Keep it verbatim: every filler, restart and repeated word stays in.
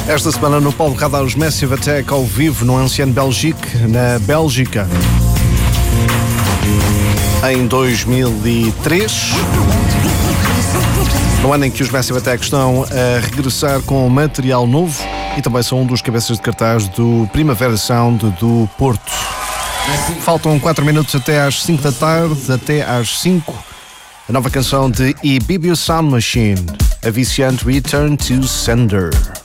Esta semana no Paulo Radar, os Massive Attack ao vivo no Ancien Belgique, na Bélgica, em dois mil e três. No ano em que os Massive Attack estão a regressar com material novo e também são um dos cabeças de cartaz do Primavera Sound do Porto. Faltam quatro minutos até às cinco da tarde, até às cinco, a nova canção de Ibibio Sound Machine, a viciante Return to Sender.